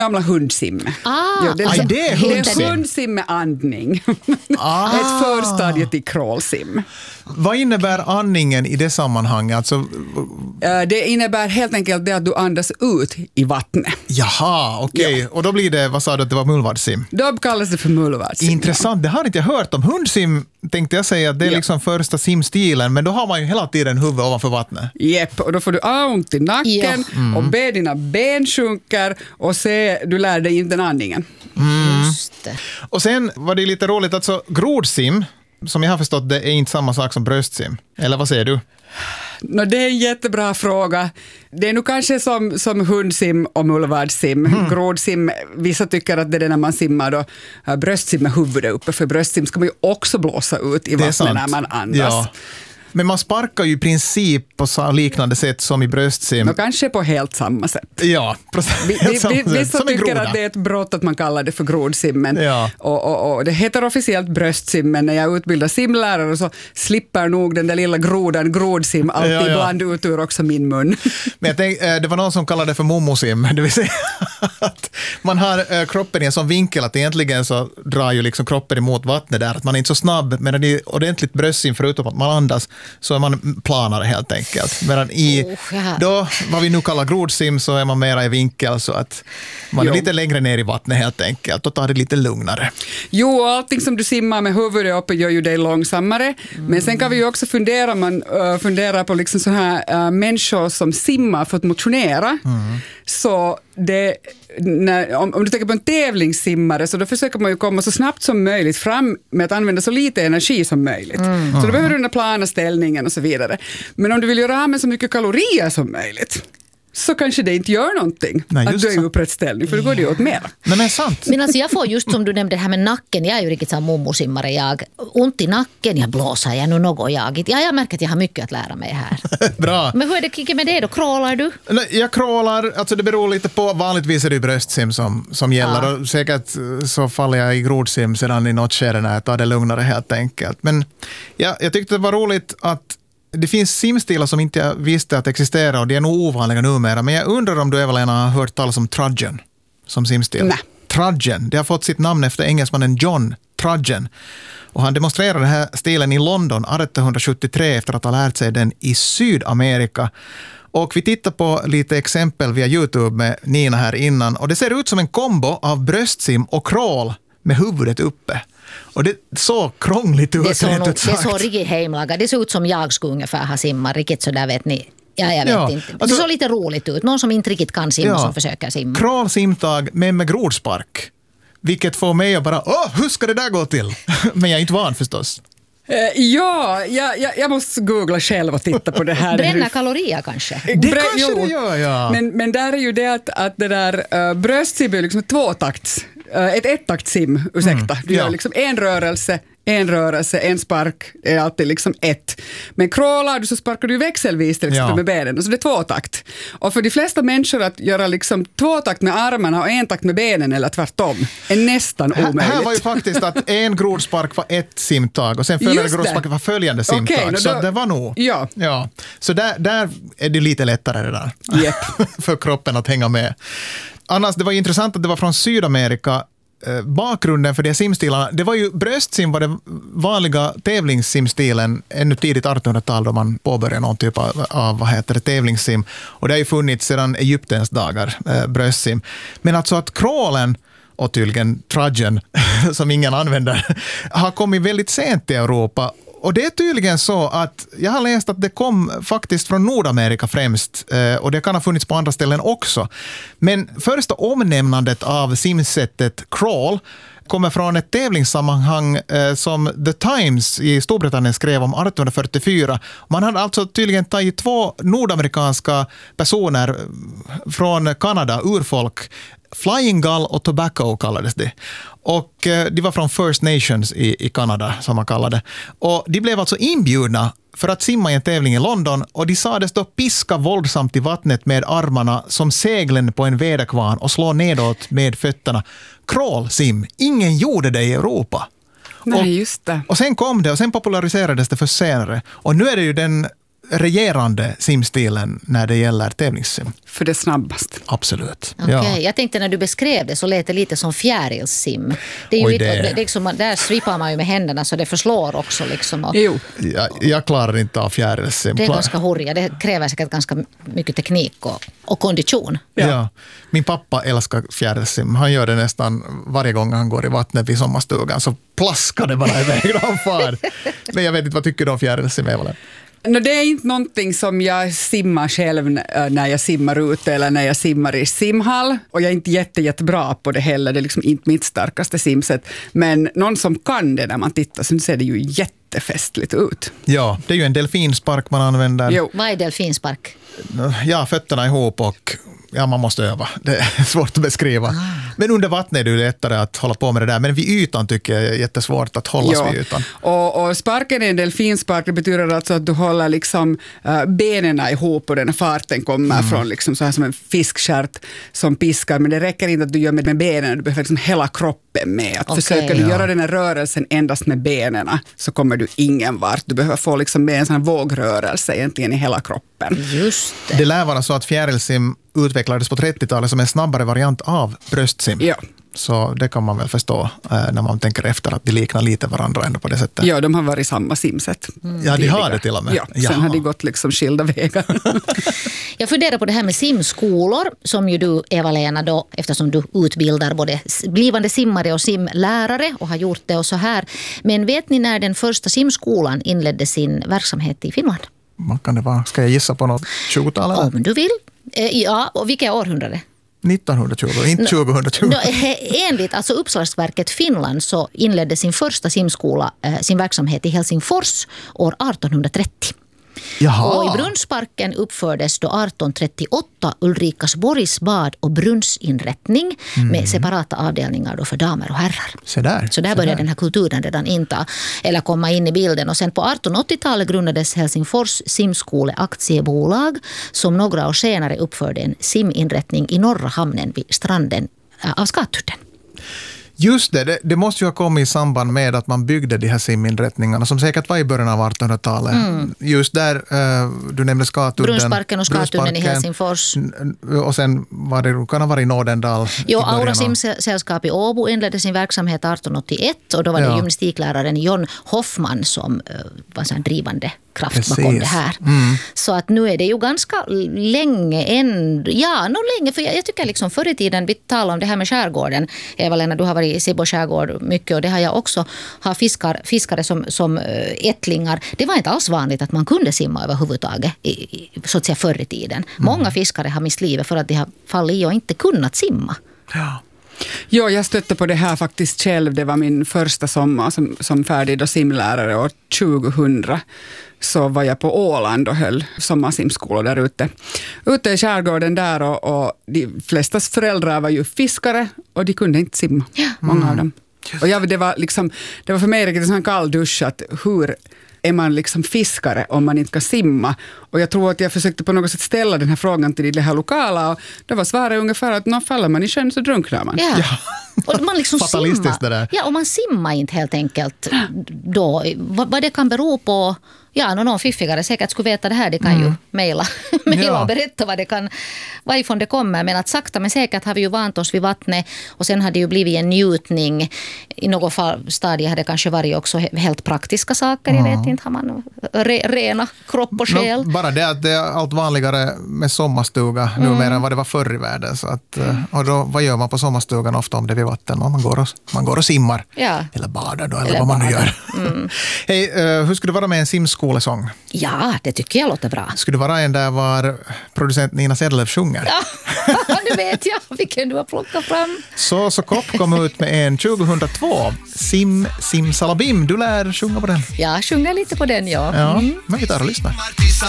gamla hundsim. Det är hundsim med andning. Ett förstadie till crawlsim. Vad innebär andningen i det sammanhanget? Alltså... Det innebär helt enkelt det att du andas ut i vattnet. Jaha, okej. Ja. Och då blir det, vad sa du att det var mullvadssim? Då kallas det för mullvadssim. Intressant, det har inte jag hört om. Hundsim tänkte jag säga att det är liksom första simstilen, men då har man ju hela tiden huvudet ovanför vattnet. Jepp, och då får du ont i nacken och be dina ben sjunker och du lär dig inte den andningen. Just det. Och sen var det lite roligt, alltså grodsim, som jag har förstått, det är inte samma sak som bröstsim. Eller vad säger du? Det är en jättebra fråga. Det är nog kanske som hundsim och mullvadssim. Grodsim, vissa tycker att det är när man simmar då bröstsim med huvudet uppe, för bröstsim ska man ju också blåsa ut i vattnet när man andas. Ja. Men man sparkar ju i princip på liknande sätt som i bröstsim. Och kanske på helt samma sätt. Ja, vissa tycker att det är ett brott att man kallar det för grodsimmen. Ja. Och det heter officiellt bröstsim, men när jag utbildar simlärare så slipper nog den där lilla grodsim alltid ibland ut ur också min mun. Men jag tänkte, det var någon som kallade det för momosim, det vill säga att man har kroppen i en sån vinkel att egentligen så drar ju liksom kroppen emot vattnet där, att man är inte så snabb, men det är ordentligt bröstsim förutom att man andas, så är man planare helt enkelt. Medan då, vad vi nu kallar grodsim, så är man mera i vinkel, så att man är lite längre ner i vattnet helt enkelt och tar det lite lugnare. Jo, allting som du simmar med huvudet uppe gör ju dig långsammare. Men sen kan vi ju också fundera på liksom så här människor som simmar för att motionera. Så om du tänker på en tävlingssimmare, så då försöker man ju komma så snabbt som möjligt fram med att använda så lite energi som möjligt. Så då behöver du den plana ställningen och så vidare. Men om du vill göra av med så mycket kalorier som möjligt, så kanske det inte gör någonting. Nej, att du är i upprätt ställning, för då går det ju åt mer. Men det är sant. Men alltså jag får just som du nämnde det här med nacken, jag är ju riktigt så mommosimmare, jag ont i nacken, jag blåser, jag nu något jag märker att jag har mycket att lära mig här. Bra. Men hur är det Kiki med det då? Crawlar du? Jag crawlar, alltså det beror lite på, vanligtvis är det bröstsim som gäller, och säkert så faller jag i grodsim sedan i något skede när jag tar det lugnare helt enkelt. Men jag tyckte det var roligt att det finns simstilar som inte jag visste att existerar, och det är nog ovanliga numera. Men jag undrar om du, Eva-Lena, har hört talas om trudgen som simstil? Nej. Trudgen, det har fått sitt namn efter engelsmannen John Trudgen. Och han demonstrerade den här stilen i London 1873 efter att ha lärt sig den i Sydamerika. Och vi tittar på lite exempel via YouTube med Nina här innan. Och det ser ut som en kombo av bröstsim och crawl med huvudet uppe. Och det så krångligt ut. Det så riktigt heimlaga. Det ser ut som jag skulle ungefär ha simmat riktigt, så där vet ni. Ja, jag vet inte. Alltså, det såg lite roligt ut. Någon som inte riktigt kan simma som försöker simma. Crawl-simtag med grodspark. Vilket får mig att bara, hur ska det där gå till? Men jag är inte van förstås. Jag måste googla själv och titta på det här. Bränna kalorier kanske? Det kanske det gör, ja. Men där är ju det att det där bröstsim är liksom ett ettaktssim, ursäkta. Du gör liksom en rörelse, en spark är alltid liksom ett. Men crawlar du så sparkar du växelvis till exempel med benen. Så det är tvåtakt. Och för de flesta människor att göra liksom tvåtakt med armarna och en takt med benen eller tvärtom är nästan omöjligt. Här var ju faktiskt att en grodspark var ett simtag och sen följande grodspark var följande simtag. Okay, så det var nog. Ja. Så där är det lite lättare det där. Yep. För kroppen att hänga med. Annars, det var intressant att det var från Sydamerika. Bakgrunden för de simstilarna, det var ju bröstsim var det vanliga tävlingssimstilen ännu tidigt 1800-tal då man påbörjade någon typ av tävlingssim, och det har ju funnits sedan Egyptens dagar, bröstsim. Men alltså att crawlen och tydligen trudgen som ingen använder har kommit väldigt sent till Europa. Och det är tydligen så att jag har läst att det kom faktiskt från Nordamerika främst, och det kan ha funnits på andra ställen också. Men första omnämnandet av simsättet crawl kommer från ett tävlingssammanhang som The Times i Storbritannien skrev om 1844. Man hade alltså tydligen tagit 2 nordamerikanska personer från Kanada, urfolk, Flying Gull och Tobacco kallades det. Och de var från First Nations i Kanada, som man kallade. Och de blev alltså inbjudna för att simma i en tävling i London, och de sades då piska våldsamt i vattnet med armarna som seglen på en väderkvarn och slå nedåt med fötterna. Crawl-sim. Ingen gjorde det i Europa. Nej, just det. Och sen kom det, och sen populariserades det för senare. Och nu är det ju den regerande simstilen när det gäller tävlingssim. För det är snabbast. Absolut. Okej. Jag tänkte när du beskrev det så lät det lite som fjärilsim. Det är ju det liksom, där svipar man ju med händerna så det förslår också. Liksom, Jo. Jag klarar inte av fjärilsim. Det är ganska horriga. Det kräver säkert ganska mycket teknik och kondition. Ja. Min pappa älskar fjärilsim. Han gör det nästan varje gång han går i vattnet vid sommarstugan. Så plaskar det bara iväg när han far. Men jag vet inte, vad tycker du om fjärilsim, Eva? Det är inte någonting som jag simmar själv när jag simmar ute eller när jag simmar i simhall. Och jag är inte jättebra på det heller. Det är liksom inte mitt starkaste simsätt. Men någon som kan det när man tittar så ser det ju jättefestligt ut. Ja, det är ju en delfinspark man använder. Jo. Vad är delfinspark? Ja, fötterna ihop och man måste öva. Det är svårt att beskriva. Men under vattnet är det ju lättare att hålla på med det där. Men vid ytan tycker jag är jättesvårt att hålla vid ytan. Och sparken är en delfinspark. Det betyder alltså att du håller liksom benen ihop och den här farten kommer från liksom så här som en fiskstjärt som piskar. Men det räcker inte att du gör med benen. Du behöver liksom hela kroppen med. Att försöker du göra den här rörelsen endast med benen så kommer du ingen vart. Du behöver få liksom med en sån här vågrörelse egentligen i hela kroppen. Just det. Det lär vara så att fjärilsim utvecklades på 30-talet som en snabbare variant av bröstsim. Ja. Så det kan man väl förstå när man tänker efter att de liknar lite varandra ändå på det sättet. Ja, de har varit samma simsätt. Ja, de har det till och med. Ja, sen har de gått liksom skilda vägar. Jag funderar på det här med simskolor som ju du, Eva-Lena, då, eftersom du utbildar både blivande simmare och simlärare och har gjort det och så här. Men vet ni när den första simskolan inledde sin verksamhet i Finland? Vad kan det vara? Ska jag gissa på något 20-tal? Om du vill. Ja, och vilka århundrade? 1920, inte 2020. Enligt alltså Uppslagsverket Finland så inledde sin första simskola sin verksamhet i Helsingfors år 1830. Jaha. Och i Brunnsparken uppfördes då 1838 Ulrikasborgs bad och brunnsinrättning med separata avdelningar då för damer och herrar. Så där började den här kulturen redan komma in i bilden. Och sen på 1880-talet grundades Helsingfors simskole aktiebolag som några år senare uppförde en siminrättning i norra hamnen vid stranden av Skatudden. Just det måste ju ha kommit i samband med att man byggde de här siminrättningarna som säkert var i början av 1800-talet. Just där, du nämnde Skatudden. Brunnsparken och Skatudden i Helsingfors. Och sen kan det ha varit i Nordendal. Jo, Aura simsällskap i Åbo inledde sin verksamhet 1881 och då var det gymnastikläraren John Hoffman som var så en drivande kraft bakom det här. Så att nu är det ju ganska länge för jag tycker liksom förr i tiden vi talade om det här med skärgården. Eva-Lena, du har varit i Sibbo skärgård mycket och det har jag också. Har fiskare som ättlingar. Det var inte alls vanligt att man kunde simma överhuvudtaget så att säga förr i tiden. Många fiskare har mist livet för att de har fallit i och inte kunnat simma. Ja. Ja, jag stötte på det här faktiskt själv. Det var min första sommar som färdig och simlärare år 2000. Så var jag på Åland och höll sommarsimskola där ute i skärgården där och de flestas föräldrar var ju fiskare och de kunde inte simma, många av dem. Och det var för mig riktigt en sån kall dusch att hur är man liksom fiskare om man inte kan simma? Och jag tror att jag försökte på något sätt ställa den här frågan till det här lokala och det var svaret ungefär att faller man i sjön så drunknar man. Ja. Och man liksom fatalistiskt det där. Ja, och man simmar inte helt enkelt då. Vad det kan bero på. Ja, någon fiffigare säkert skulle veta det här. Det kan ju mejla och berätta varifrån det kommer. Men att sakta men säkert har vi ju vant oss vid vattnet. Och sen har det ju blivit en njutning. I något fall stadie har det kanske varit också helt praktiska saker. Jag vet inte, har man rena kropp och själ. Bara det att det är allt vanligare med sommarstuga numera än vad det var förr i världen. Så att, och då, vad gör man på sommarstugan ofta om det är vid vatten? Man går och simmar. Ja. Eller badar då, eller vad man nu gör. Hej, hur skulle det vara med en simskolesång? Ja, det tycker jag låter bra. Skulle det vara en där var producent Nina Sedlöf sjunger? Ja, nu vet jag vilken du har plockat fram. Så Kopp kom ut med en 2002. Simsalabim, du lär sjunga på den. Ja, sjunga lite på den, ja. Men vi tar och lyssnar.